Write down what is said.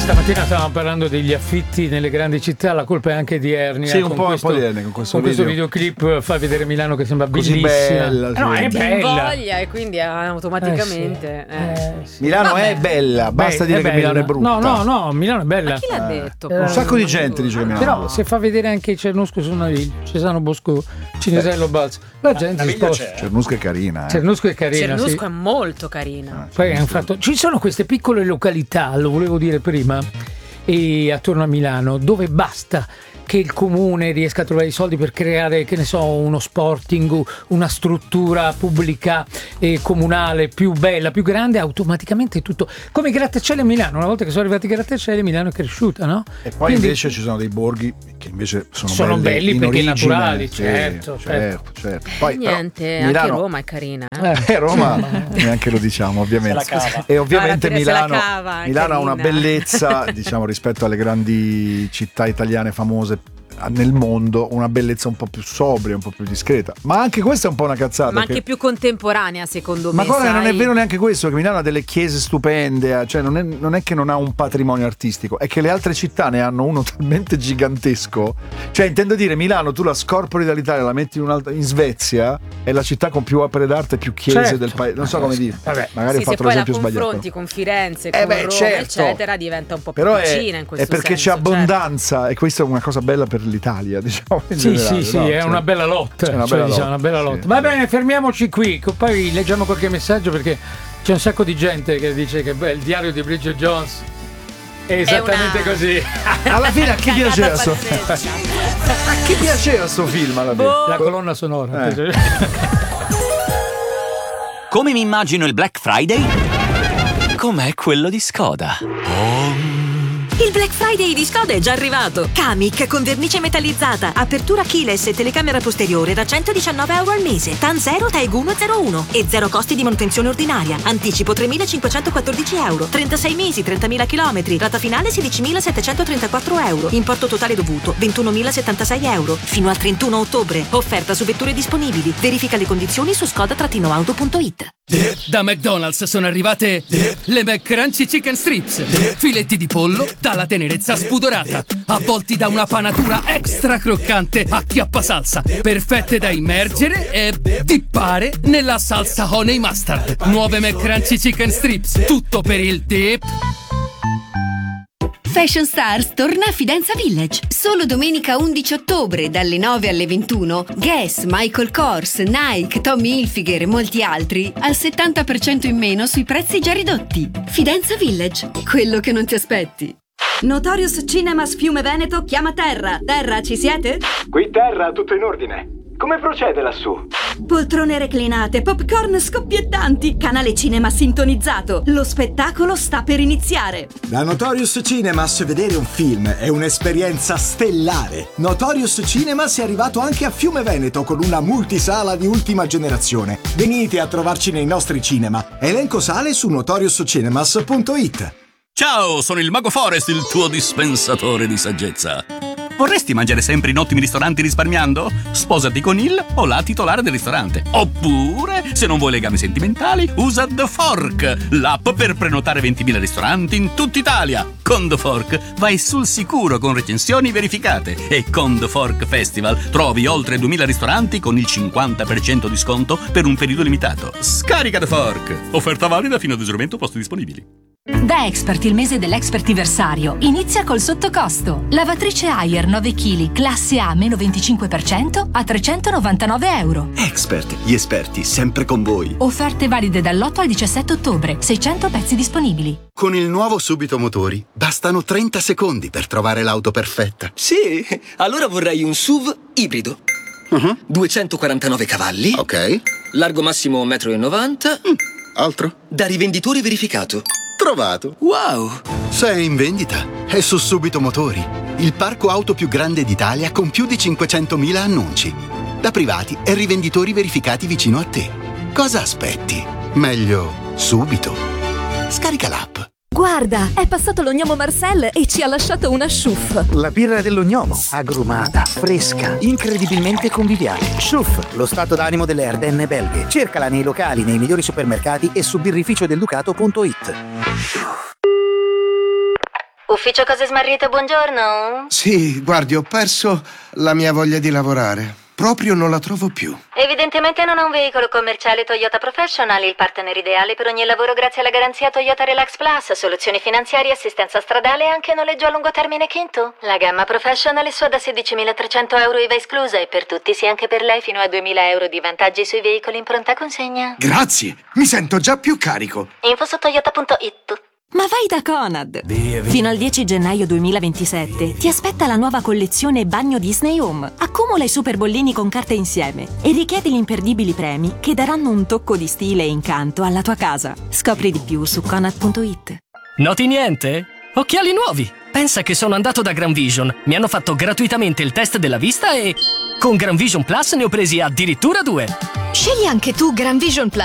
Stamattina stavamo parlando degli affitti nelle grandi città, la colpa è anche di Ernia. Sì, un po' di Ernia con questo videoclip fa vedere Milano che sembra così bellissima. bella, No, è bella. Voglia, e quindi automaticamente sì. Milano è bella, basta dire che Milano è brutta. No, Milano è bella. Ma chi l'ha detto? Un sacco di gente dice che Milano. Però se fa vedere anche Cernusco su Naviglia, Cesano Bosco, Cinesello Balzo, la gente si sposta. Cernusco è carina. Cernusco è carina. Cernusco sì. è molto carina. Poi hanno fatto, ci sono queste piccole località, lo volevo dire prima, e attorno a Milano, dove basta che il comune riesca a trovare i soldi per creare, che ne so, uno sporting, una struttura pubblica e comunale più bella, più grande, automaticamente tutto, come i grattacieli a Milano. Una volta che sono arrivati i grattacieli, Milano è cresciuta, no? E poi quindi, invece ci sono dei borghi che invece sono belli perché origine, naturali, sì, certo. Poi niente, Milano, anche Roma è carina. Roma neanche lo diciamo, ovviamente. E ovviamente Milano ha una bellezza, diciamo, rispetto alle grandi città italiane famose nel mondo, una bellezza un po' più sobria, un po' più discreta, ma anche questa è un po' una cazzata, ma anche più contemporanea secondo me. Ma guarda, non è vero neanche questo, che Milano ha delle chiese stupende, cioè non è che non ha un patrimonio artistico, è che le altre città ne hanno uno talmente gigantesco, cioè intendo dire, Milano tu la scorpori dall'Italia, la metti in Svezia, è la città con più opere d'arte e più chiese del paese, non so come dire. Magari ho fatto l'esempio sbagliato. Se poi la confronti con Firenze, con Roma, eccetera, diventa un po' più piccina in questo senso. È perché c'è abbondanza, e questa è una cosa bella per l'Italia, diciamo. Sì, è una bella lotta. Una bella lotta. Va bene, fermiamoci qui. Poi leggiamo qualche messaggio, perché c'è un sacco di gente che dice che il diario di Bridget Jones è esattamente così. Alla fine a chi piaceva sto film alla fine? La colonna sonora. Come mi immagino il Black Friday? Com'è quello di Skoda. Il Black Friday di Skoda è già arrivato. Kamiq con vernice metallizzata, apertura keyless e telecamera posteriore da €119 al mese. TAN 0 TAEG 101 e zero costi di manutenzione ordinaria. Anticipo €3.514. 36 mesi, 30.000 km. Rata finale €16.734. Importo totale dovuto €21.076. Fino al 31 ottobre. Offerta su vetture disponibili. Verifica le condizioni su skoda-auto.it. Da McDonald's sono arrivate le McCrunchy Chicken Strips. Filetti di pollo dalla tenerezza spudorata, avvolti da una panatura extra croccante a chiappasalsa, perfette da immergere e dippare nella salsa honey mustard. Nuove McCrunchy Chicken Strips, tutto per il dip. Fashion Stars torna a Fidenza Village. Solo domenica 11 ottobre dalle 9 alle 21. Guess, Michael Kors, Nike, Tommy Hilfiger e molti altri al 70% in meno sui prezzi già ridotti. Fidenza Village, quello che non ti aspetti. Notorious Cinemas Fiume Veneto chiama Terra. Terra, ci siete? Qui Terra, tutto in ordine. Come procede lassù? Poltrone reclinate, popcorn scoppiettanti, canale cinema sintonizzato. Lo spettacolo sta per iniziare. Da Notorious Cinemas vedere un film è un'esperienza stellare. Notorious Cinemas è arrivato anche a Fiume Veneto con una multisala di ultima generazione. Venite a trovarci nei nostri cinema. Elenco sale su notoriouscinemas.it. Ciao, sono il Mago Forest, il tuo dispensatore di saggezza. Vorresti mangiare sempre in ottimi ristoranti risparmiando? Sposati con il o la titolare del ristorante. Oppure, se non vuoi legami sentimentali, usa The Fork, l'app per prenotare 20.000 ristoranti in tutta Italia. Con The Fork vai sul sicuro con recensioni verificate. E con The Fork Festival trovi oltre 2.000 ristoranti con il 50% di sconto per un periodo limitato. Scarica The Fork. Offerta valida fino ad esaurimento posti disponibili. Da Expert il mese dell'Expertiversario inizia col sottocosto. Lavatrice Haier 9 kg, classe A meno 25% a €399. Expert, gli esperti sempre con voi. Offerte valide dall'8 al 17 ottobre, 600 pezzi disponibili. Con il nuovo Subito Motori bastano 30 secondi per trovare l'auto perfetta. Sì, allora vorrei un SUV ibrido. 249 cavalli. Ok. Largo massimo 1,90 m. Altro? Da rivenditore verificato. Trovato. Wow! Se è in vendita, è su Subito Motori, il parco auto più grande d'Italia con più di 500.000 annunci. Da privati e rivenditori verificati vicino a te. Cosa aspetti? Meglio subito. Scarica l'app. Guarda, è passato lo gnomo Marcel e ci ha lasciato una Schuff. La birra dello gnomo, agrumata, fresca, incredibilmente conviviale. Schuff, lo stato d'animo delle Ardenne belghe. Cercala nei locali, nei migliori supermercati e su birrificiodelducato.it. Ufficio cose smarrite, buongiorno. Sì, guardi, ho perso la mia voglia di lavorare. Proprio non la trovo più. Evidentemente non ha un veicolo commerciale Toyota Professional, il partner ideale per ogni lavoro grazie alla garanzia Toyota Relax Plus, soluzioni finanziarie, assistenza stradale e anche noleggio a lungo termine Kinto. La gamma Professional è sua da 16.300 euro IVA esclusa e per tutti, sì anche per lei, fino a 2.000 euro di vantaggi sui veicoli in pronta consegna. Grazie, mi sento già più carico. Info su toyota.it. Ma vai da Conad! Fino al 10 gennaio 2027 ti aspetta la nuova collezione Bagno Disney Home. Accumula i super bollini con carte insieme e richiedi gli imperdibili premi che daranno un tocco di stile e incanto alla tua casa. Scopri di più su Conad.it. Noti niente? Occhiali nuovi! Pensa che sono andato da Gran Vision, mi hanno fatto gratuitamente il test della vista e con Gran Vision Plus ne ho presi addirittura 2. Scegli anche tu Gran Vision Plus.